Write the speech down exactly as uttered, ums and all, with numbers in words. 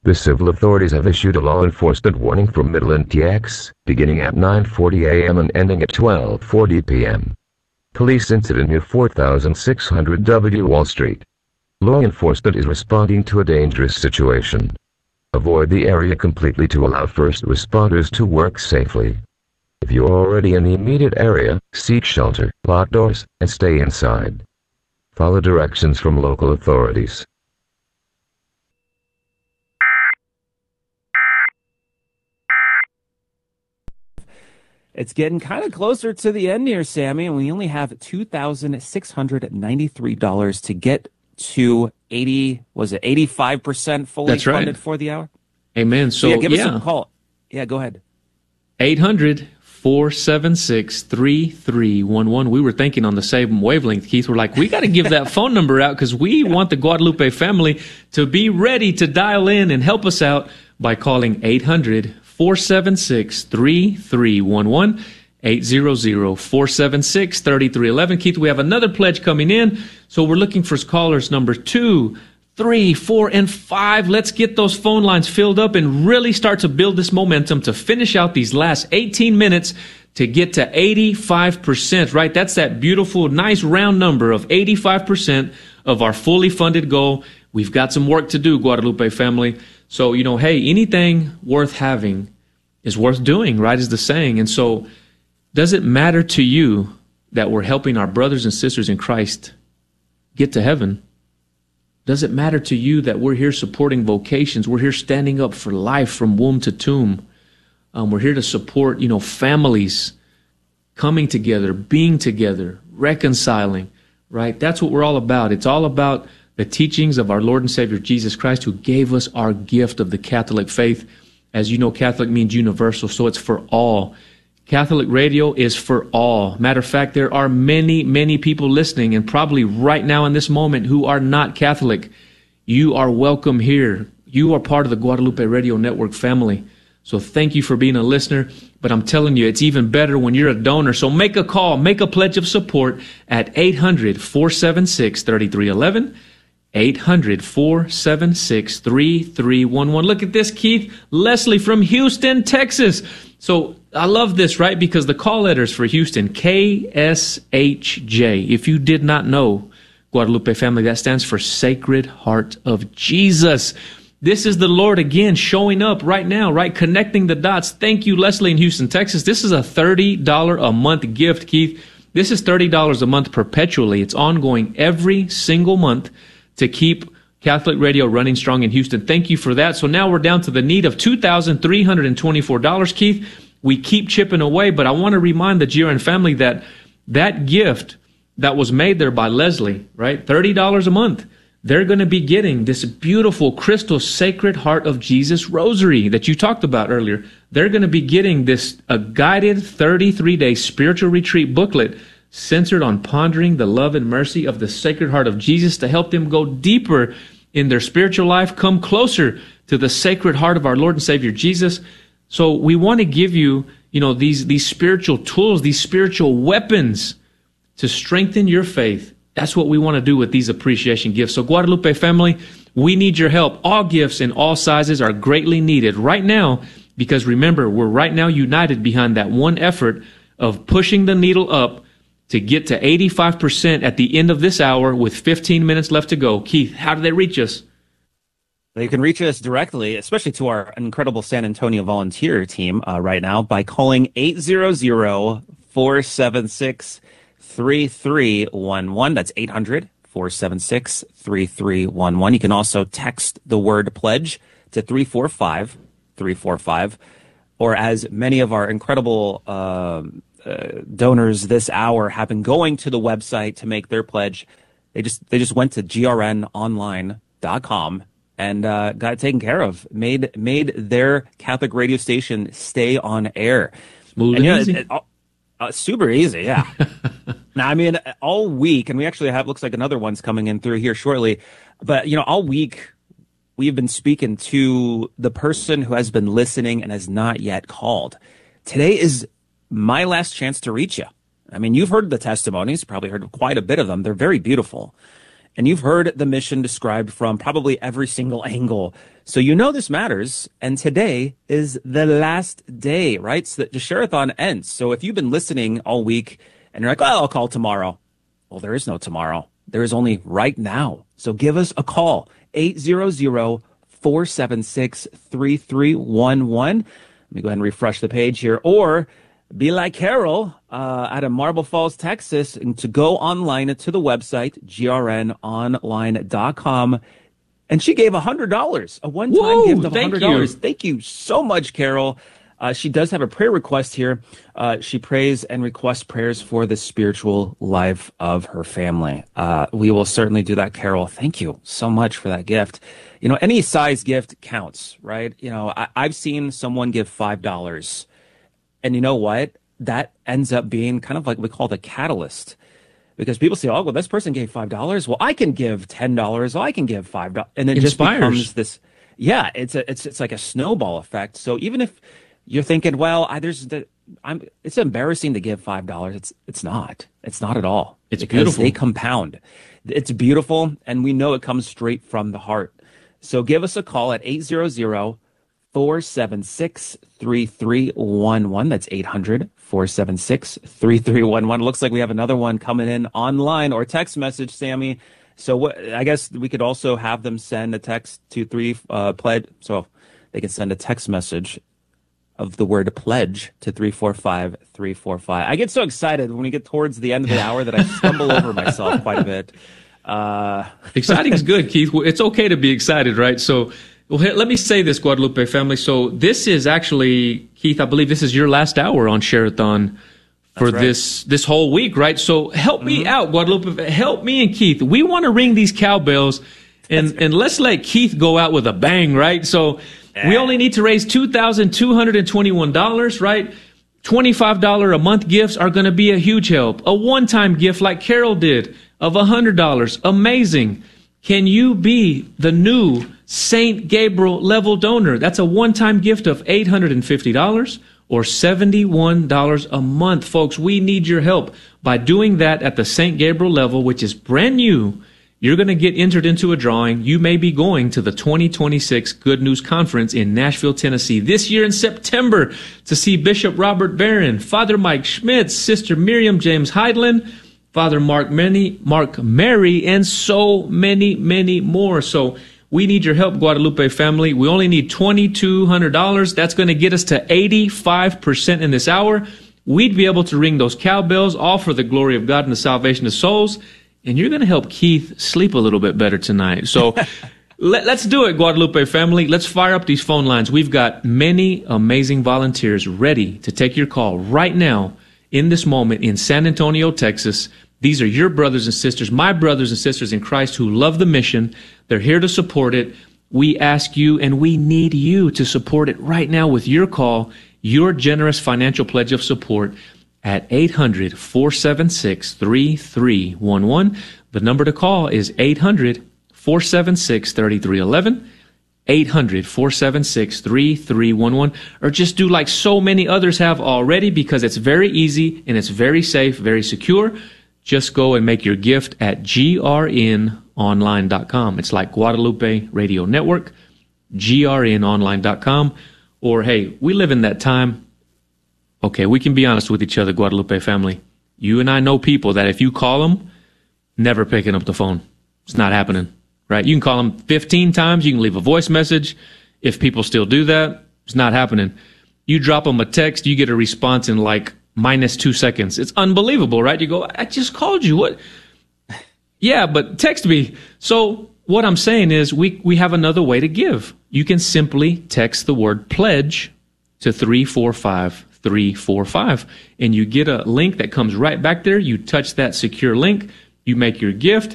The civil authorities have issued a law enforcement warning for Midland T X, beginning at nine forty a m and ending at twelve forty p m Police incident near four thousand six hundred W Wall Street. Law enforcement is responding to a dangerous situation. Avoid the area completely to allow first responders to work safely. If you're already in the immediate area, seek shelter, lock doors, and stay inside. Follow directions from local authorities. It's getting kind of closer to the end here, Sammy, and we only have two thousand six hundred ninety-three dollars to get to eighty, was it eighty-five percent fully That's right. funded for the hour? Amen. So, yeah, give yeah. us a call. Yeah, go ahead. eight hundred, four seven six, three three one one. We were thinking on the same wavelength, Keith. We're like, we got to give that phone number out because we want the Guadalupe family to be ready to dial in and help us out by calling eight hundred, four seven six, three three one one, eight hundred, four seven six, three three one one. Keith, we have another pledge coming in, so we're looking for callers number two, three, four, and five. Let's get those phone lines filled up and really start to build this momentum to finish out these last eighteen minutes to get to eighty-five percent, right? That's that beautiful, nice round number of eighty-five percent of our fully funded goal. We've got some work to do, Guadalupe family. So, you know, hey, anything worth having is worth doing, right, is the saying. And so, does it matter to you that we're helping our brothers and sisters in Christ get to heaven? Does it matter to you that we're here supporting vocations? We're here standing up for life from womb to tomb. Um, we're here to support, you know, families coming together, being together, reconciling, right? That's what we're all about. It's all about the teachings of our Lord and Savior Jesus Christ, who gave us our gift of the Catholic faith. As you know, Catholic means universal, so it's for all. Catholic radio is for all. Matter of fact, there are many, many people listening, and probably right now in this moment, who are not Catholic. You are welcome here. You are part of the Guadalupe Radio Network family. So thank you for being a listener. But I'm telling you, it's even better when you're a donor. So make a call, make a pledge of support at eight hundred, four seven six, three three one one. eight hundred, four seven six, three three one one. Look at this, Keith. Leslie from Houston, Texas. So I love this, right? Because the call letters for Houston, K S H J. If you did not know, Guadalupe family, that stands for Sacred Heart of Jesus. This is the Lord again showing up right now, right? Connecting the dots. Thank you, Leslie in Houston, Texas. This is a thirty dollars a month gift, Keith. This is thirty dollars a month perpetually. It's ongoing every single month to keep Catholic Radio running strong in Houston. Thank you for that. So now we're down to the need of two thousand three hundred twenty-four dollars, Keith. We keep chipping away, but I want to remind the G R N family that that gift that was made there by Leslie, right, thirty dollars a month, they're going to be getting this beautiful crystal Sacred Heart of Jesus rosary that you talked about earlier. They're going to be getting this a guided thirty-three day spiritual retreat booklet centered on pondering the love and mercy of the Sacred Heart of Jesus to help them go deeper in their spiritual life, come closer to the Sacred Heart of our Lord and Savior Jesus. So we want to give you, you know, these, these spiritual tools, these spiritual weapons to strengthen your faith. That's what we want to do with these appreciation gifts. So Guadalupe family, we need your help. All gifts in all sizes are greatly needed right now because remember, we're right now united behind that one effort of pushing the needle up to get to eighty-five percent at the end of this hour with fifteen minutes left to go. Keith, how do they reach us? They can reach us directly, especially to our incredible San Antonio volunteer team uh, right now by calling eight hundred, four seven six, three three one one. That's eight hundred, four seven six, three three one one. You can also text the word pledge to three four five, three four five. Or as many of our incredible um, uh, donors this hour have been going to the website to make their pledge. They just they just went to G R N online dot com and uh, got it taken care of. Made made their Catholic radio station stay on air. Smooth and, and you know, easy. It, it, uh, super easy, yeah. Now, I mean, all week, and we actually have looks like another one's coming in through here shortly. But you know, all week we've been speaking to the person who has been listening and has not yet called. Today is my last chance to reach you. I mean, you've heard the testimonies, probably heard quite a bit of them. They're very beautiful. And you've heard the mission described from probably every single angle. So you know this matters. And today is the last day, right? So that the Share-a-thon ends. So if you've been listening all week and you're like, oh, I'll call tomorrow. Well, there is no tomorrow. There is only right now. So give us a call, eight hundred, four seven six, three three one one. Let me go ahead and refresh the page here. Or be like Carol uh, out of Marble Falls, Texas, and to go online to the website, G R N online dot com. And she gave one hundred dollars, a one-time Whoa, gift of thank one hundred dollars. you. Thank you so much, Carol. Uh, she does have a prayer request here. Uh, she prays and requests prayers for the spiritual life of her family. Uh, we will certainly do that, Carol. Thank you so much for that gift. You know, any size gift counts, right? You know, I, I've seen someone give five dollars. And you know what? That ends up being kind of like we call the catalyst. Because people say, oh, well, this person gave five dollars. Well, I can give ten dollars. Oh, I can give five dollars. And it just Inspires. becomes this. Yeah, it's a, it's it's like a snowball effect. So even if you're thinking, well, I, there's the, I'm, it's embarrassing to give five dollars. It's it's not. It's not at all. It's because beautiful. They compound. It's beautiful, and we know it comes straight from the heart. So give us a call at eight hundred, four seven six, three three one one. That's eight hundred, four seven six, three three one one. Looks like we have another one coming in online or text message, Sammy. So what, I guess we could also have them send a text to three uh, pledge. So they can send a text message of the word pledge to three four five, three four five. I get so excited when we get towards the end of the hour that I stumble over myself quite a bit. Uh, Exciting is good, Keith. Well, it's okay to be excited, right? So well, hey, let me say this, Guadalupe family. So this is actually, Keith, I believe this is your last hour on Share-a-thon for right. this this whole week, right? So help Mm-hmm. me out, Guadalupe. Help me and Keith. We want to ring these cowbells, and, and let's let Keith go out with a bang, right? So we only need to raise two thousand two hundred twenty-one dollars, right? twenty-five dollars a month gifts are going to be a huge help. A one-time gift like Carol did of one hundred dollars. Amazing. Can you be the new Saint Gabriel level donor? That's a one-time gift of eight hundred fifty dollars or seventy-one dollars a month. Folks, we need your help. By doing that at the Saint Gabriel level, which is brand new, you're going to get entered into a drawing. You may be going to the twenty twenty-six Good News Conference in Nashville, Tennessee this year in September to see Bishop Robert Barron, Father Mike Schmitz, Sister Miriam James Heidland, Father Mark Many, Mark Mary, and so many, many more. So we need your help, Guadalupe family. We only need two thousand two hundred dollars. That's going to get us to eighty-five percent in this hour. We'd be able to ring those cowbells, all for the glory of God and the salvation of souls. And you're going to help Keith sleep a little bit better tonight. So let, let's do it, Guadalupe family. Let's fire up these phone lines. We've got many amazing volunteers ready to take your call right now in this moment in San Antonio, Texas. These are your brothers and sisters, my brothers and sisters in Christ who love the mission. They're here to support it. We ask you and we need you to support it right now with your call, your generous financial pledge of support at eight hundred, four seven six, three three one one. The number to call is eight hundred, four seven six, three three one one, eight hundred, four seven six, three three one one, or just do like so many others have already because it's very easy and it's very safe, very secure. Just go and make your gift at G R N online dot com. It's like Guadalupe Radio Network, G R N online dot com. Or, hey, we live in that time. Okay, we can be honest with each other, Guadalupe family. You and I know people that if you call them, never picking up the phone. It's not happening, right? You can call them fifteen times. You can leave a voice message. If people still do that, it's not happening. You drop them a text, you get a response in like minus two seconds. It's unbelievable, right? You go, I just called you. What? Yeah, but text me. So what I'm saying is we, we have another way to give. You can simply text the word pledge to three four five three four five, and you get a link that comes right back there. You touch that secure link, you make your gift,